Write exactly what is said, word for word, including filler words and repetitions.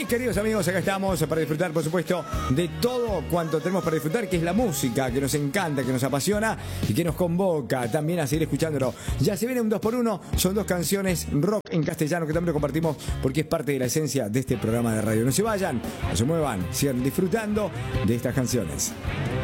Mis queridos amigos, acá estamos para disfrutar, por supuesto, de todo cuanto tenemos para disfrutar, que es la música, que nos encanta, que nos apasiona y que nos convoca también a seguir escuchándolo. Ya se viene un dos por uno, son dos canciones rock en castellano que también lo compartimos porque es parte de la esencia de este programa de radio. No se vayan, no se muevan, sigan disfrutando de estas canciones.